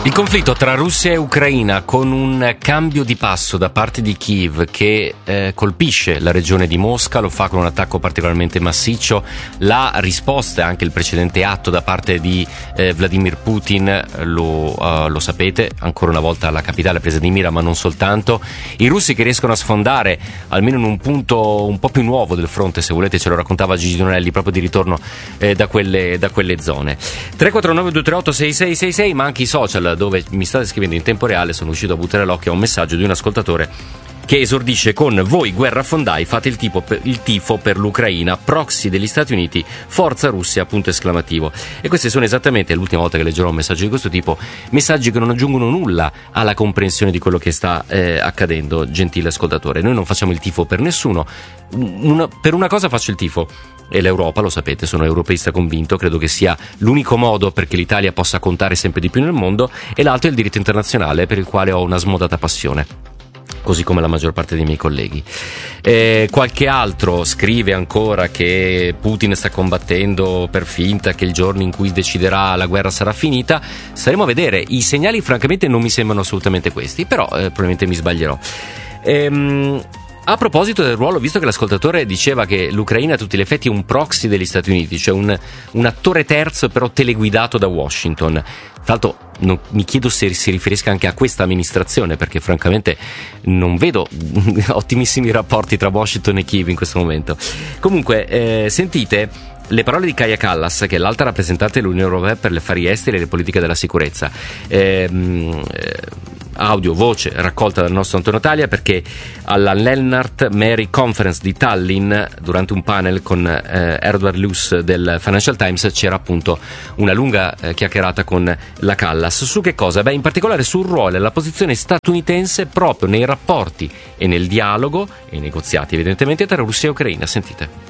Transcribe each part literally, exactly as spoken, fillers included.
Il conflitto tra Russia e Ucraina, con un cambio di passo da parte di Kiev che eh, colpisce la regione di Mosca, lo fa con un attacco particolarmente massiccio. La risposta e anche il precedente atto da parte di eh, Vladimir Putin, lo, uh, lo sapete, ancora una volta la capitale presa di mira, ma non soltanto. I russi che riescono a sfondare almeno in un punto un po' più nuovo del fronte, se volete, ce lo raccontava Gigi Donelli proprio di ritorno eh, da, quelle, da quelle zone. tre quattro nove due tre otto sei sei sei sei, ma anche i social dove mi state scrivendo in tempo reale. Sono riuscito a buttare l'occhio a un messaggio di un ascoltatore che esordisce con: voi guerrafondai fate il, tipo per, il tifo per l'Ucraina, proxy degli Stati Uniti, forza Russia, punto esclamativo. E queste sono esattamente, l'ultima volta che leggerò un messaggio di questo tipo, messaggi che non aggiungono nulla alla comprensione di quello che sta eh, accadendo, gentile ascoltatore. Noi non facciamo il tifo per nessuno. Una, per una cosa faccio il tifo, e l'Europa, lo sapete, sono europeista convinto, credo che sia l'unico modo perché l'Italia possa contare sempre di più nel mondo, e l'altro è il diritto internazionale, per il quale ho una smodata passione, così come la maggior parte dei miei colleghi. Eh, qualche altro scrive ancora che Putin sta combattendo per finta, che il giorno in cui deciderà la guerra sarà finita. Staremo a vedere. I segnali francamente non mi sembrano assolutamente questi, però eh, probabilmente mi sbaglierò. Ehm... A proposito del ruolo, visto che l'ascoltatore diceva che l'Ucraina a tutti gli effetti è un proxy degli Stati Uniti, cioè un, un attore terzo però teleguidato da Washington. Tra l'altro non, mi chiedo se si riferisca anche a questa amministrazione, perché francamente non vedo ottimissimi rapporti tra Washington e Kiev in questo momento. Comunque, eh, sentite le parole di Kaja Kallas, che è l'alta rappresentante dell'Unione Europea per gli affari esteri e le politiche della sicurezza. Ehm, eh, audio, voce raccolta dal nostro Antonio Talia, perché alla Lennart Meri Conference di Tallinn, durante un panel con eh, Edward Luce del Financial Times, c'era appunto una lunga eh, chiacchierata con la Kallas. Su che cosa? Beh, in particolare sul ruolo e la posizione statunitense proprio nei rapporti e nel dialogo e nei negoziati evidentemente tra Russia e Ucraina. Sentite.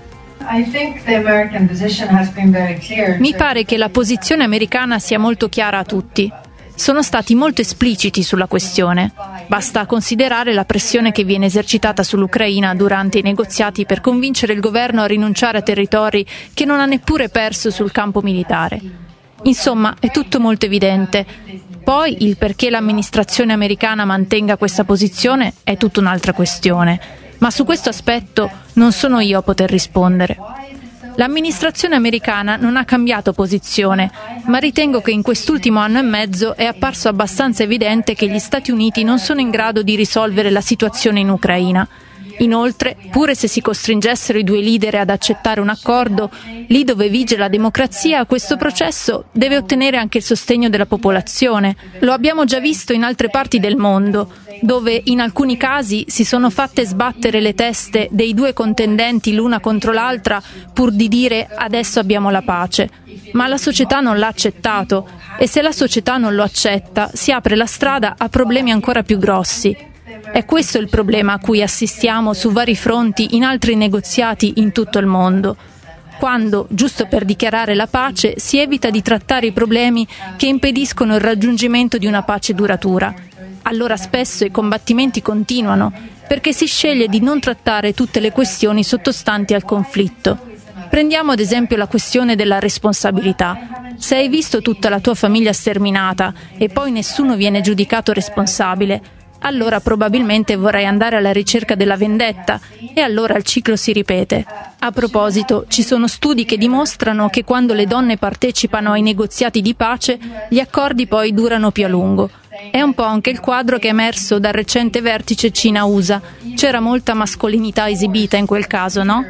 Mi pare che la posizione americana sia molto chiara a tutti. Sono stati molto espliciti sulla questione. Basta considerare la pressione che viene esercitata sull'Ucraina durante i negoziati per convincere il governo a rinunciare a territori che non ha neppure perso sul campo militare. Insomma, è tutto molto evidente. Poi il perché l'amministrazione americana mantenga questa posizione è tutta un'altra questione. Ma su questo aspetto non sono io a poter rispondere. L'amministrazione americana non ha cambiato posizione, ma ritengo che in quest'ultimo anno e mezzo è apparso abbastanza evidente che gli Stati Uniti non sono in grado di risolvere la situazione in Ucraina. Inoltre, pure se si costringessero i due leader ad accettare un accordo, lì dove vige la democrazia, questo processo deve ottenere anche il sostegno della popolazione. Lo abbiamo già visto in altre parti del mondo, dove in alcuni casi si sono fatte sbattere le teste dei due contendenti l'una contro l'altra pur di dire adesso abbiamo la pace. Ma la società non l'ha accettato, e se la società non lo accetta si apre la strada a problemi ancora più grossi. È questo il problema a cui assistiamo su vari fronti in altri negoziati in tutto il mondo. Quando, giusto per dichiarare la pace, si evita di trattare i problemi che impediscono il raggiungimento di una pace duratura. Allora spesso i combattimenti continuano, perché si sceglie di non trattare tutte le questioni sottostanti al conflitto. Prendiamo ad esempio la questione della responsabilità. Se hai visto tutta la tua famiglia sterminata e poi nessuno viene giudicato responsabile, allora probabilmente vorrai andare alla ricerca della vendetta, e allora il ciclo si ripete. A proposito, ci sono studi che dimostrano che quando le donne partecipano ai negoziati di pace, gli accordi poi durano più a lungo. È un po' anche il quadro che è emerso dal recente vertice Cina-U S A. C'era molta mascolinità esibita in quel caso, no?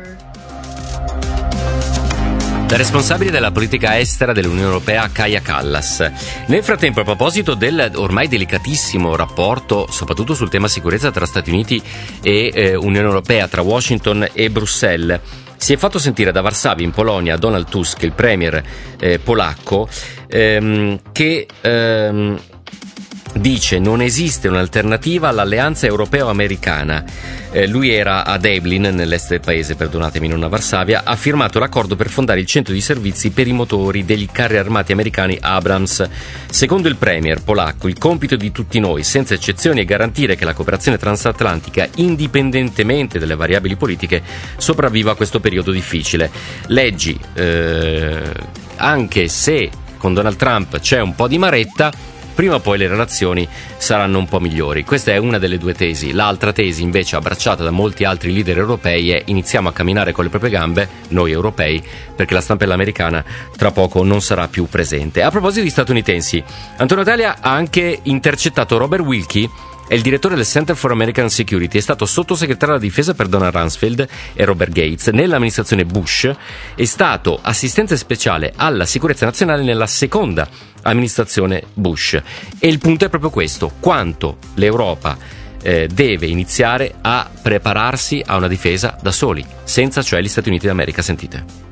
La responsabile della politica estera dell'Unione Europea, Kaja Kallas. Nel frattempo, a proposito del ormai delicatissimo rapporto, soprattutto sul tema sicurezza tra Stati Uniti e eh, Unione Europea, tra Washington e Bruxelles, si è fatto sentire da Varsavia in Polonia Donald Tusk, il premier eh, polacco, ehm, che ehm, dice non esiste un'alternativa all'alleanza europeo-americana. Eh, lui era a Deblin, nell'est del paese, perdonatemi, non a Varsavia, ha firmato l'accordo per fondare il centro di servizi per i motori degli carri armati americani Abrams. Secondo il premier polacco, il compito di tutti noi, senza eccezioni, è garantire che la cooperazione transatlantica, indipendentemente dalle variabili politiche, sopravviva a questo periodo difficile. Leggi, eh, anche se con Donald Trump c'è un po' di maretta, prima o poi le relazioni saranno un po' migliori. Questa è una delle due tesi. L'altra tesi, invece, abbracciata da molti altri leader europei, è: iniziamo a camminare con le proprie gambe, noi europei, perché la stampella americana tra poco non sarà più presente. A proposito di statunitensi, Antonio Talia ha anche intercettato Robert Wilkie, è il direttore del Center for American Security, è stato sottosegretario alla difesa per Donald Rumsfeld e Robert Gates nell'amministrazione Bush, è stato assistente speciale alla sicurezza nazionale nella seconda amministrazione Bush. E il punto è proprio questo: quanto l'Europa eh, deve iniziare a prepararsi a una difesa da soli, senza cioè gli Stati Uniti d'America. Sentite.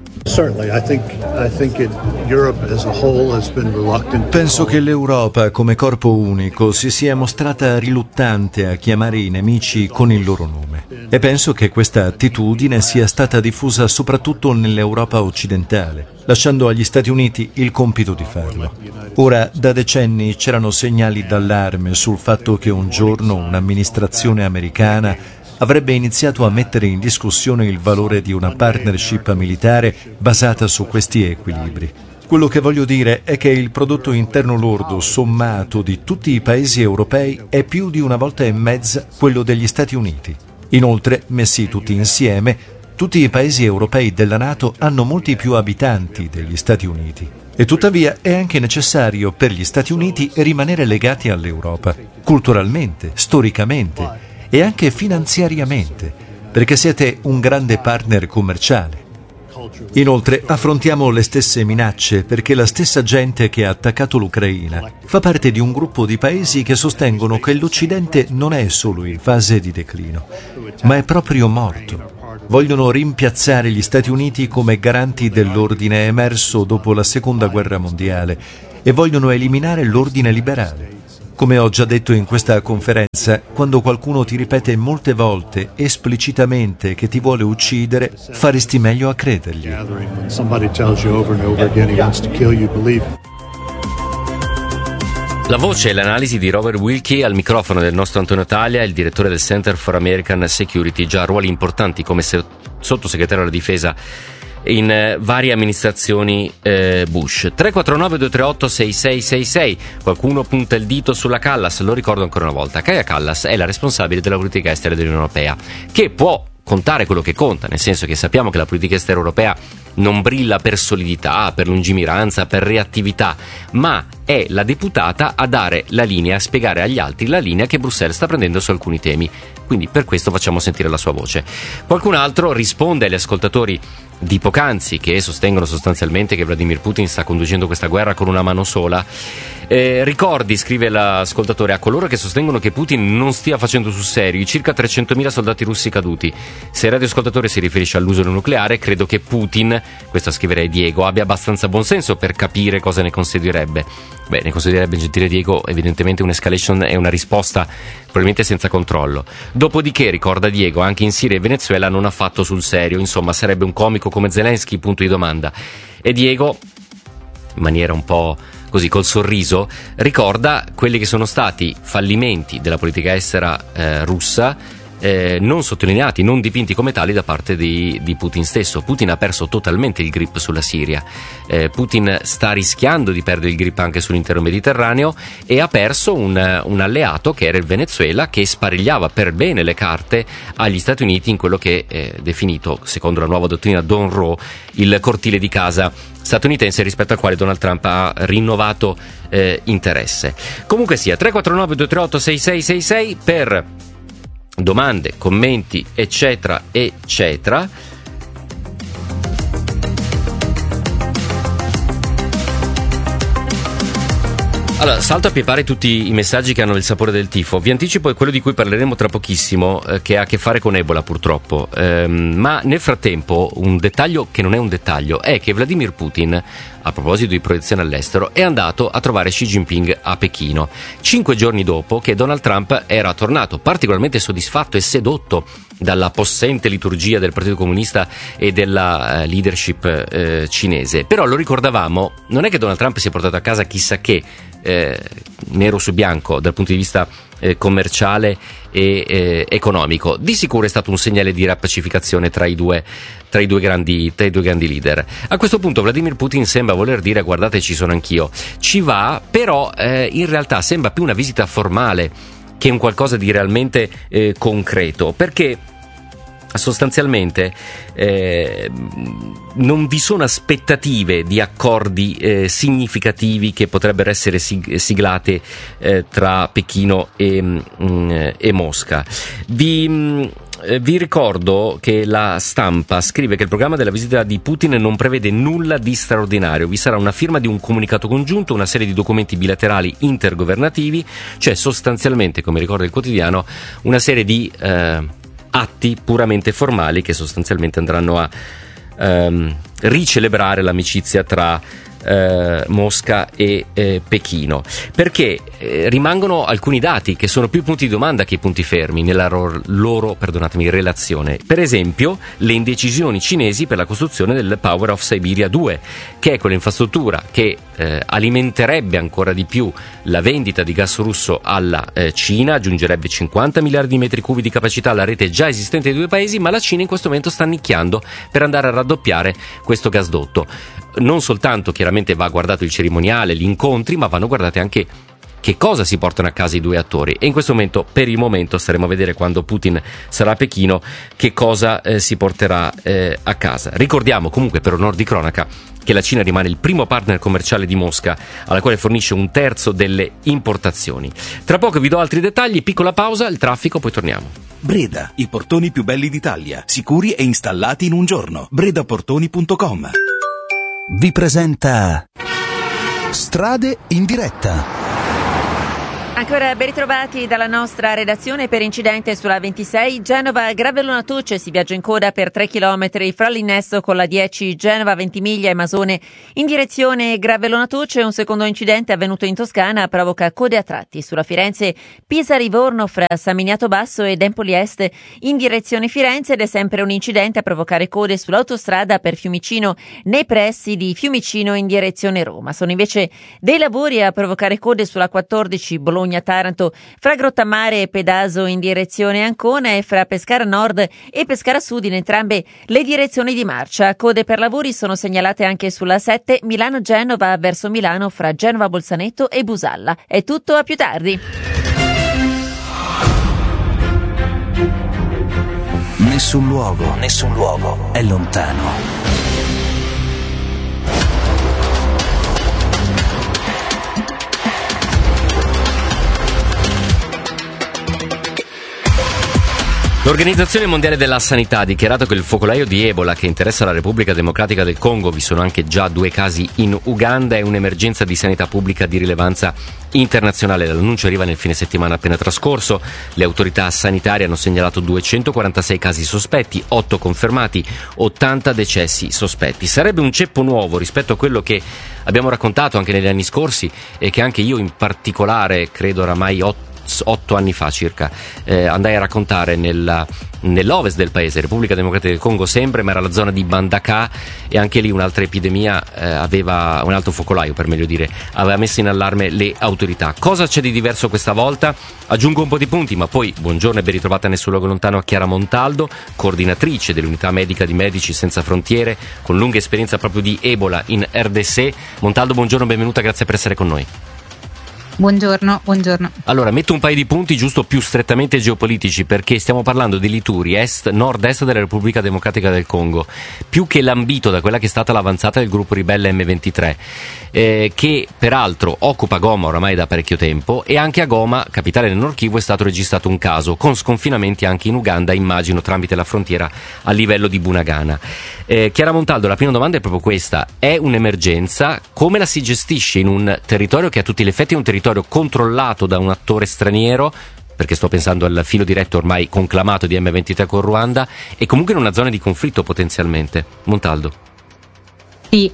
Penso che l'Europa come corpo unico si sia mostrata riluttante a chiamare i nemici con il loro nome, e penso che questa attitudine sia stata diffusa soprattutto nell'Europa occidentale, lasciando agli Stati Uniti il compito di farlo. Ora, da decenni c'erano segnali d'allarme sul fatto che un giorno un'amministrazione americana avrebbe iniziato a mettere in discussione il valore di una partnership militare basata su questi equilibri. Quello che voglio dire è che il prodotto interno lordo sommato di tutti i paesi europei è più di una volta e mezza quello degli Stati Uniti. Inoltre, messi tutti insieme, tutti i paesi europei della NATO hanno molti più abitanti degli Stati Uniti. E tuttavia è anche necessario per gli Stati Uniti rimanere legati all'Europa, culturalmente, storicamente e anche finanziariamente, perché siete un grande partner commerciale. Inoltre affrontiamo le stesse minacce, perché la stessa gente che ha attaccato l'Ucraina fa parte di un gruppo di paesi che sostengono che l'Occidente non è solo in fase di declino, ma è proprio morto. Vogliono rimpiazzare gli Stati Uniti come garanti dell'ordine emerso dopo la Seconda Guerra Mondiale e vogliono eliminare l'ordine liberale. Come ho già detto in questa conferenza, quando qualcuno ti ripete molte volte esplicitamente che ti vuole uccidere, faresti meglio a credergli. La voce e l'analisi di Robert Wilkie al microfono del nostro Antonio Talia, il direttore del Center for American Security, già ruoli importanti come sottosegretario alla difesa in eh, varie amministrazioni eh, Bush. tre quattro nove due tre otto sei sei sei sei. Qualcuno punta il dito sulla Callas, lo ricordo ancora una volta. Kaja Kallas è la responsabile della politica estera dell'Unione Europea, che può contare quello che conta, nel senso che sappiamo che la politica estera europea non brilla per solidità, per lungimiranza, per reattività, ma è la deputata a dare la linea, a spiegare agli altri la linea che Bruxelles sta prendendo su alcuni temi. Quindi per questo facciamo sentire la sua voce. Qualcun altro risponde agli ascoltatori di poc'anzi che sostengono sostanzialmente che Vladimir Putin sta conducendo questa guerra con una mano sola. Eh, ricordi, scrive l'ascoltatore, a coloro che sostengono che Putin non stia facendo sul serio i circa trecentomila soldati russi caduti. Se il radioascoltatore si riferisce all'uso del nucleare, credo che Putin, questo scriverei Diego, abbia abbastanza buonsenso per capire cosa ne conseguirebbe. Beh, ne conseguirebbe, gentile Diego, evidentemente un'escalation e una risposta probabilmente senza controllo. Dopodiché, ricorda Diego, anche in Siria e Venezuela non ha fatto sul serio, insomma sarebbe un comico come Zelensky, punto di domanda. E Diego, in maniera un po' così col sorriso, ricorda quelli che sono stati fallimenti della politica estera eh, russa, eh, non sottolineati, non dipinti come tali da parte di, di Putin stesso. Putin ha perso totalmente il grip sulla Siria, eh, Putin sta rischiando di perdere il grip anche sull'intero Mediterraneo e ha perso un, un alleato che era il Venezuela, che sparigliava per bene le carte agli Stati Uniti in quello che è definito, secondo la nuova dottrina Don Roe, il cortile di casa statunitense, rispetto al quale Donald Trump ha rinnovato eh, interesse. Comunque sia, tre quattro nove due tre otto sei sei sei sei per domande, commenti, eccetera, eccetera. Allora, salto a piepare tutti i messaggi che hanno il sapore del tifo. Vi anticipo è quello di cui parleremo tra pochissimo, eh, che ha a che fare con Ebola, purtroppo. Ehm, ma nel frattempo, un dettaglio che non è un dettaglio è che Vladimir Putin, a proposito di proiezione all'estero, è andato a trovare Xi Jinping a Pechino, cinque giorni dopo che Donald Trump era tornato particolarmente soddisfatto e sedotto dalla possente liturgia del Partito Comunista e della eh, leadership eh, cinese. Però lo ricordavamo, non è che Donald Trump si è portato a casa chissà che eh, nero su bianco dal punto di vista eh, commerciale e eh, economico. Di sicuro è stato un segnale di riappacificazione tra i due tra i due grandi tra i due grandi leader. A questo punto Vladimir Putin sembra voler dire: guardate, ci sono anch'io, ci va, però eh, in realtà sembra più una visita formale che un qualcosa di realmente eh, concreto, perché sostanzialmente eh, non vi sono aspettative di accordi eh, significativi che potrebbero essere sig- siglate eh, tra Pechino e, mh, e Mosca. Vi, mh, vi ricordo che la Stampa scrive che il programma della visita di Putin non prevede nulla di straordinario. Vi sarà una firma di un comunicato congiunto, una serie di documenti bilaterali intergovernativi, cioè sostanzialmente, come ricorda il quotidiano, una serie di eh, atti puramente formali che sostanzialmente andranno a ehm, ricelebrare l'amicizia tra eh, Mosca e eh, Pechino, perché eh, rimangono alcuni dati che sono più punti di domanda che punti fermi nella ro- loro perdonatemi, relazione. Per esempio, le indecisioni cinesi per la costruzione del Power of Siberia due, che è quell'infrastruttura che eh, alimenterebbe ancora di più la vendita di gas russo alla eh, Cina, aggiungerebbe cinquanta miliardi di metri cubi di capacità alla rete già esistente dei due paesi, ma la Cina in questo momento sta nicchiando per andare a raddoppiare questo gasdotto. Non soltanto chiaramente va guardato il cerimoniale, gli incontri, ma vanno guardate anche che cosa si portano a casa i due attori, e in questo momento, per il momento, staremo a vedere quando Putin sarà a Pechino che cosa eh, si porterà eh, a casa. Ricordiamo comunque, per onor di cronaca, che la Cina rimane il primo partner commerciale di Mosca, alla quale fornisce un terzo delle importazioni. Tra poco vi do altri dettagli, piccola pausa, il traffico, poi torniamo. Breda, i portoni più belli d'Italia, sicuri e installati in un giorno. bredaportoni punto com vi presenta Strade in diretta. Ancora ben ritrovati dalla nostra redazione. Per incidente sulla ventisei Genova-Gravellona Tuce, si viaggia in coda per tre chilometri fra l'innesso con la dieci Genova-Ventimiglia e Masone in direzione Gravellona Tuce. Un secondo incidente avvenuto in Toscana provoca code a tratti sulla Firenze-Pisa-Livorno fra San Miniato Basso ed Empoli Est in direzione Firenze, ed è sempre un incidente a provocare code sull'autostrada per Fiumicino nei pressi di Fiumicino in direzione Roma. Sono invece dei lavori a provocare code sulla quattordici Bologna Taranto fra Grottammare e Pedaso in direzione Ancona e fra Pescara Nord e Pescara Sud in entrambe le direzioni di marcia. Code per lavori sono segnalate anche sulla sette Milano-Genova verso Milano fra Genova Bolzaneto e Busalla. È tutto, a più tardi. Nessun luogo, nessun luogo è lontano. L'Organizzazione Mondiale della Sanità ha dichiarato che il focolaio di Ebola che interessa la Repubblica Democratica del Congo, vi sono anche già due casi in Uganda, è un'emergenza di sanità pubblica di rilevanza internazionale. L'annuncio arriva nel fine settimana appena trascorso. Le autorità sanitarie hanno segnalato duecentoquarantasei casi sospetti, otto confermati, ottanta decessi sospetti. Sarebbe un ceppo nuovo rispetto a quello che abbiamo raccontato anche negli anni scorsi e che anche io in particolare, credo oramai otto otto anni fa circa, eh, andai a raccontare nella, nell'ovest del paese, Repubblica Democratica del Congo sempre, ma era la zona di Bandaka, e anche lì un'altra epidemia eh, aveva, un altro focolaio per meglio dire, aveva messo in allarme le autorità. Cosa c'è di diverso questa volta? Aggiungo un po' di punti, ma poi buongiorno e ben ritrovata nel suo luogo lontano a Chiara Montaldo, coordinatrice dell'unità medica di Medici Senza Frontiere, con lunga esperienza proprio di Ebola in R D C. Montaldo, buongiorno, benvenuta, grazie per essere con noi. Buongiorno, buongiorno. Allora, metto un paio di punti giusto più strettamente geopolitici, perché stiamo parlando di Lituri, est, nord-est della Repubblica Democratica del Congo, più che lambito da quella che è stata l'avanzata del gruppo ribelle M ventitré, eh, che peraltro occupa Goma oramai da parecchio tempo, e anche a Goma, capitale del Nord Kivu, è stato registrato un caso, con sconfinamenti anche in Uganda, immagino tramite la frontiera a livello di Bunagana. Eh, Chiara Montaldo, la prima domanda è proprio questa: è un'emergenza? Come la si gestisce in un territorio che a tutti gli effetti è un territorio controllato da un attore straniero, perché sto pensando al filo diretto ormai conclamato di M ventitré con Ruanda, e comunque in una zona di conflitto potenzialmente? Montaldo. Sì,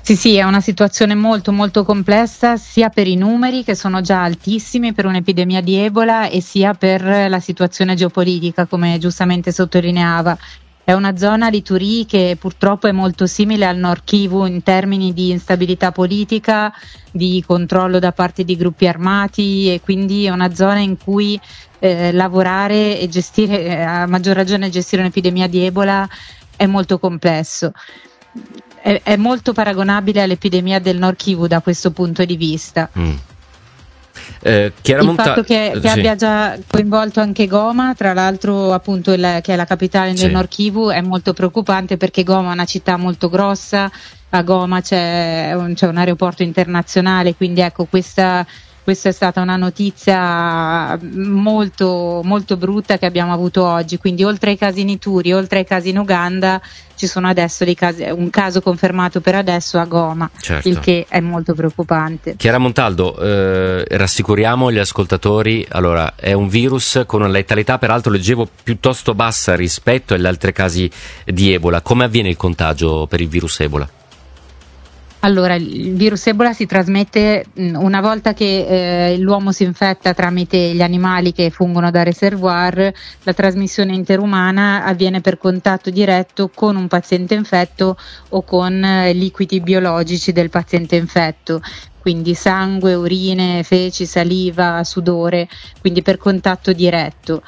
Sì, sì, è una situazione molto molto complessa sia per i numeri che sono già altissimi per un'epidemia di Ebola e sia per la situazione geopolitica, come giustamente sottolineava. È una zona, l'Ituri, che purtroppo è molto simile al Nord Kivu in termini di instabilità politica, di controllo da parte di gruppi armati, e quindi è una zona in cui eh, lavorare e gestire, eh, a maggior ragione gestire un'epidemia di Ebola è molto complesso. È, è molto paragonabile all'epidemia del Nord Kivu da questo punto di vista. Mm. Eh, il Monta- fatto che, che sì. abbia già coinvolto anche Goma, tra l'altro appunto il, che è la capitale sì. del Nord Kivu, è molto preoccupante perché Goma è una città molto grossa, a Goma c'è un, c'è un aeroporto internazionale, quindi ecco questa Questa è stata una notizia molto, molto brutta che abbiamo avuto oggi, quindi oltre ai casi in Ituri, oltre ai casi in Uganda, ci sono adesso dei casi, un caso confermato per adesso a Goma, certo. il che è molto preoccupante. Chiara Montaldo, eh, rassicuriamo gli ascoltatori, allora è un virus con una letalità peraltro leggevo piuttosto bassa rispetto agli altri casi di Ebola. Come avviene il contagio per il virus Ebola? Allora, il virus Ebola si trasmette una volta che eh, l'uomo si infetta tramite gli animali che fungono da reservoir. La trasmissione interumana avviene per contatto diretto con un paziente infetto o con eh, liquidi biologici del paziente infetto, quindi sangue, urine, feci, saliva, sudore, quindi per contatto diretto.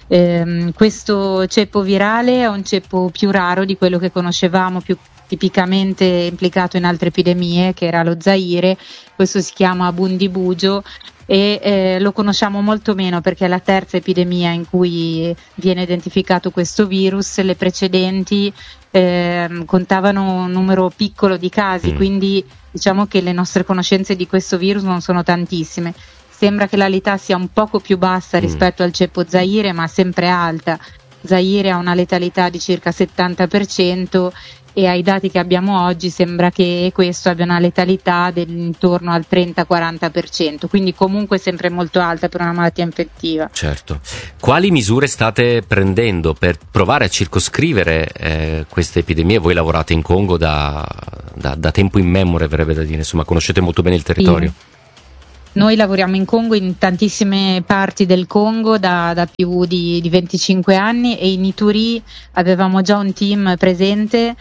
Eh, questo ceppo virale è un ceppo più raro di quello che conoscevamo, più tipicamente implicato in altre epidemie, che era lo Zaire. Questo si chiama Bundibugyo e eh, lo conosciamo molto meno perché è la terza epidemia in cui viene identificato questo virus. Le precedenti eh, contavano un numero piccolo di casi, mm. quindi diciamo che le nostre conoscenze di questo virus non sono tantissime. Sembra che la letalità sia un poco più bassa rispetto mm. al ceppo Zaire, ma sempre alta. Zaire ha una letalità di circa settanta per cento e ai dati che abbiamo oggi sembra che questo abbia una letalità intorno al trenta quaranta per cento, quindi comunque sempre molto alta per una malattia infettiva. Certo. Quali misure state prendendo per provare a circoscrivere eh, queste epidemie? Voi lavorate in Congo da, da, da tempo immemore, verrebbe da dire, insomma conoscete molto bene il territorio. Sì. Noi lavoriamo in Congo, in tantissime parti del Congo da, da più di, di venticinque anni, e in Ituri avevamo già un team presente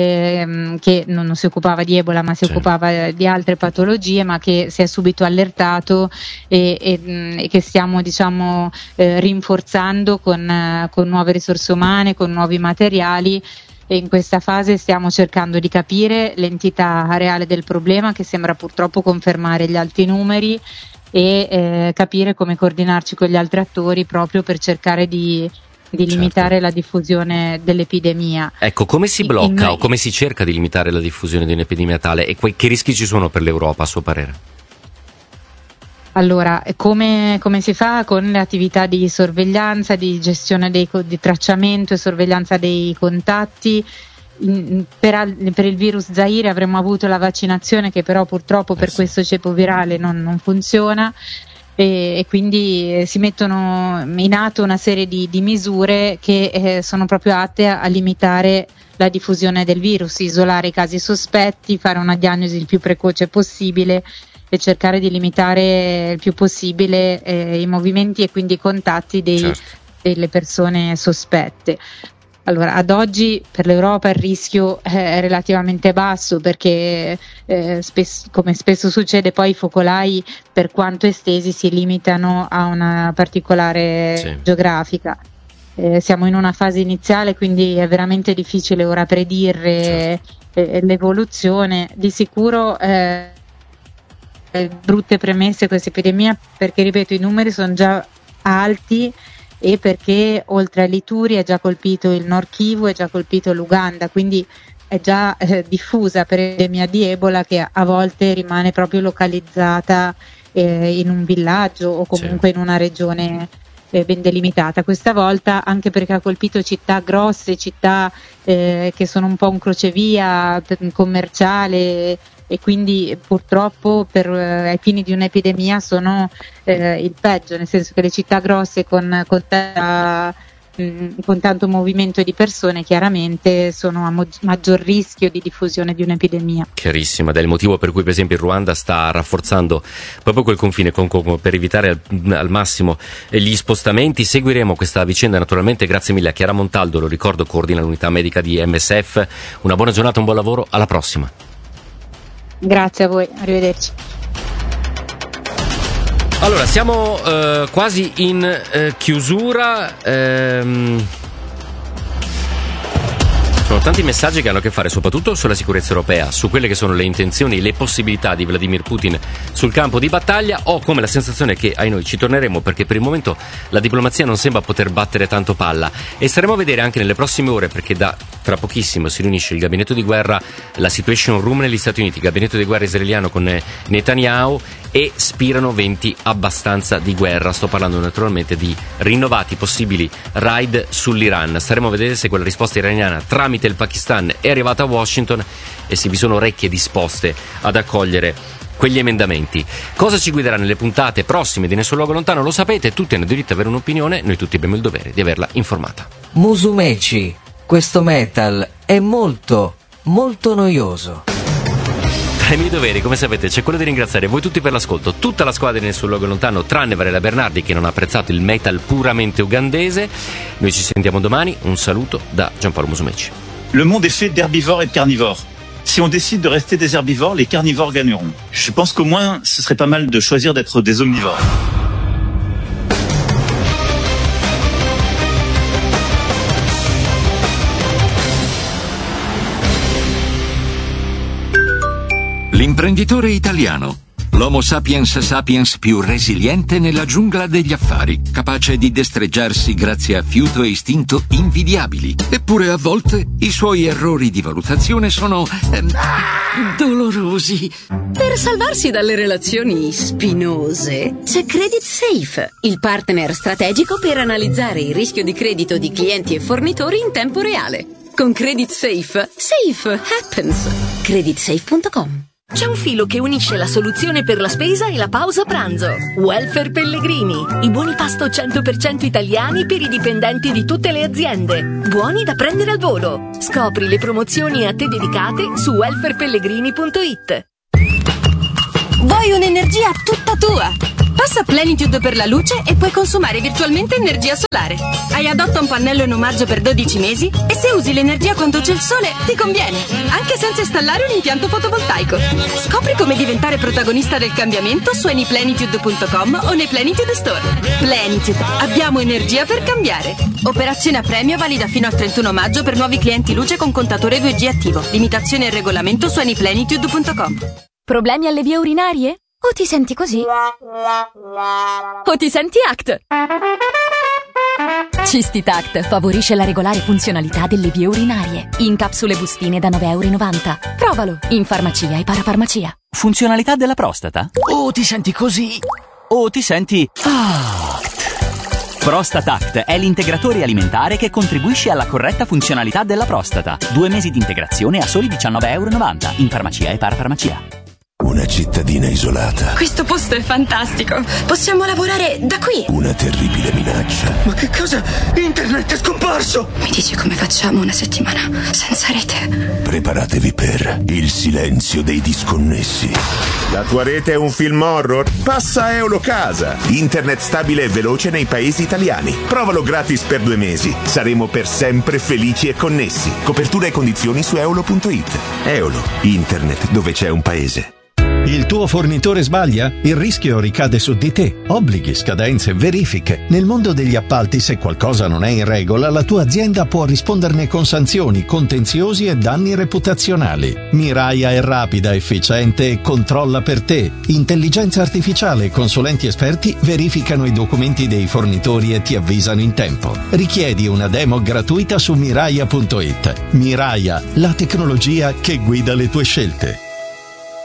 eh, che non, non si occupava di Ebola ma si sì. occupava di altre patologie, ma che si è subito allertato e, e, e che stiamo diciamo eh, rinforzando con, con nuove risorse umane, con nuovi materiali. E in questa fase stiamo cercando di capire l'entità reale del problema, che sembra purtroppo confermare gli alti numeri, e eh, capire come coordinarci con gli altri attori proprio per cercare di, di limitare certo. la diffusione dell'epidemia. Ecco, come si blocca in, in... o come si cerca di limitare la diffusione di un'epidemia tale, e que- che rischi ci sono per l'Europa a suo parere? Allora, come, come si fa? Con le attività di sorveglianza, di gestione dei, di tracciamento e sorveglianza dei contatti. In, per, per il virus Zaire avremmo avuto la vaccinazione, che però purtroppo per questo ceppo virale non, non funziona, e, e quindi si mettono in atto una serie di, di misure che eh, sono proprio atte a, a limitare la diffusione del virus, isolare i casi sospetti, fare una diagnosi il più precoce possibile e cercare di limitare il più possibile eh, i movimenti e quindi i contatti dei, certo. delle persone sospette. Allora, ad oggi per l'Europa il rischio è relativamente basso, perché eh, spes- come spesso succede poi i focolai, per quanto estesi, si limitano a una particolare sì. geografica. Eh, siamo in una fase iniziale, quindi è veramente difficile ora predire certo. eh, l'evoluzione. Di sicuro eh, brutte premesse questa epidemia, perché ripeto i numeri sono già alti e perché oltre all'Ituri è già colpito il Nord Kivu, è già colpito l'Uganda, quindi è già eh, diffusa per l'epidemia di Ebola, che a volte rimane proprio localizzata eh, in un villaggio o comunque sì. in una regione eh, ben delimitata. Questa volta anche perché ha colpito città grosse, città eh, che sono un po' un crocevia commerciale, e quindi purtroppo per eh, ai fini di un'epidemia sono eh, il peggio, nel senso che le città grosse con, con terra mh, con tanto movimento di persone chiaramente sono a mo- maggior rischio di diffusione di un'epidemia. Chiarissima, ed è il motivo per cui per esempio il Ruanda sta rafforzando proprio quel confine con Congo per evitare al, al massimo gli spostamenti. Seguiremo questa vicenda naturalmente. Grazie mille a Chiara Montaldo, lo ricordo, coordina l'unità medica di M S F. Una buona giornata, un buon lavoro, alla prossima. Grazie a voi, arrivederci. Allora, siamo eh, quasi in eh, chiusura. Ehm... Sono tanti messaggi che hanno a che fare soprattutto sulla sicurezza europea, su quelle che sono le intenzioni e le possibilità di Vladimir Putin sul campo di battaglia. Ho come la sensazione che ai noi ci torneremo, perché per il momento la diplomazia non sembra poter battere tanto palla, e staremo a vedere anche nelle prossime ore, perché da tra pochissimo si riunisce il gabinetto di guerra, la Situation Room negli Stati Uniti, il gabinetto di guerra israeliano con Netanyahu, e spirano venti abbastanza di guerra. Sto parlando naturalmente di rinnovati possibili raid sull'Iran. Staremo a vedere se quella risposta iraniana tramite il Pakistan è arrivata a Washington e se vi sono orecchie disposte ad accogliere quegli emendamenti. Cosa ci guiderà nelle puntate prossime di Nessun Luogo Lontano lo sapete, tutti hanno diritto ad avere un'opinione, noi tutti abbiamo il dovere di averla informata. Musumeci, questo metal è molto, molto noioso. Tra i miei doveri, come sapete, c'è quello di ringraziare voi tutti per l'ascolto, tutta la squadra di Nessun Luogo Lontano, tranne Varela Bernardi che non ha apprezzato il metal puramente ugandese. Noi ci sentiamo domani, un saluto da Giampaolo Musumeci. Le monde est fait d'herbivores et de carnivores. Si on décide de rester des herbivores, les carnivores gagneront. Je pense qu'au moins, ce serait pas mal de choisir d'être des omnivores. L'imprenditore italiano, l'Homo sapiens sapiens più resiliente nella giungla degli affari, capace di destreggiarsi grazie a fiuto e istinto invidiabili. Eppure a volte i suoi errori di valutazione sono ehm, dolorosi. Per salvarsi dalle relazioni spinose c'è Credit Safe, il partner strategico per analizzare il rischio di credito di clienti e fornitori in tempo reale. Con Credit Safe, safe happens. credit safe punto com. C'è un filo che unisce la soluzione per la spesa e la pausa pranzo. Welfare Pellegrini. I buoni pasto cento per cento italiani per i dipendenti di tutte le aziende. Buoni da prendere al volo. Scopri le promozioni a te dedicate su welfare pellegrini punto it. Vuoi un'energia tutta tua? Passa Plenitude per la luce e puoi consumare virtualmente energia solare. Hai adotta un pannello in omaggio per dodici mesi e se usi l'energia quando c'è il sole ti conviene, anche senza installare un impianto fotovoltaico. Scopri come diventare protagonista del cambiamento su any plenitude punto com o nei Plenitude Store. Plenitude, abbiamo energia per cambiare. Operazione a premio valida fino al trentuno maggio per nuovi clienti luce con contatore due G attivo. Limitazione e regolamento su any plenitude punto com. Problemi alle vie urinarie? O ti senti così? O ti senti A C T? Cistitact favorisce la regolare funzionalità delle vie urinarie. In capsule bustine da nove e novanta euro. Provalo in farmacia e parafarmacia. Funzionalità della prostata? O ti senti così? O ti senti A C T? Prostatact è l'integratore alimentare che contribuisce alla corretta funzionalità della prostata. Due mesi di integrazione a soli diciannove e novanta euro in farmacia e parafarmacia. Una cittadina isolata. Questo posto è fantastico. Possiamo lavorare da qui. Una terribile minaccia. Ma che cosa? Internet è scomparso! Mi dici come facciamo una settimana senza rete? Preparatevi per il silenzio dei disconnessi. La tua rete è un film horror? Passa a Eulocasa. Internet stabile e veloce nei paesi italiani. Provalo gratis per due mesi. Saremo per sempre felici e connessi. Copertura e condizioni su eulo punto it. Eolo, internet dove c'è un paese. Il tuo fornitore sbaglia? Il rischio ricade su di te. Obblighi, scadenze, verifiche. Nel mondo degli appalti, se qualcosa non è in regola, la tua azienda può risponderne con sanzioni, contenziosi e danni reputazionali. Miraia è rapida, efficiente e controlla per te. Intelligenza artificiale e consulenti esperti verificano i documenti dei fornitori e ti avvisano in tempo. Richiedi una demo gratuita su miraia punto it. Miraia, la tecnologia che guida le tue scelte.